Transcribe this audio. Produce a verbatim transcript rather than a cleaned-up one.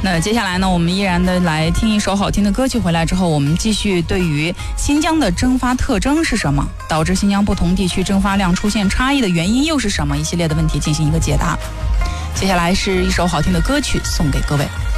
那接下来呢，我们依然的来听一首好听的歌曲，回来之后我们继续对于新疆的蒸发特征是什么，导致新疆不同地区蒸发量出现差异的原因又是什么，一系列的问题进行一个解答。接下来是一首好听的歌曲送给各位。